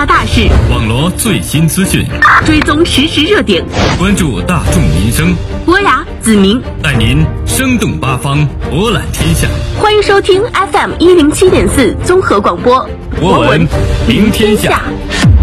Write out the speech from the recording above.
发大事， 网罗最新资讯， 追踪实时热点， 关注大众民生。 博雅、子明带您生动八方，博览天下。 欢迎收听 FM 107.4综合广播， 博闻平天下。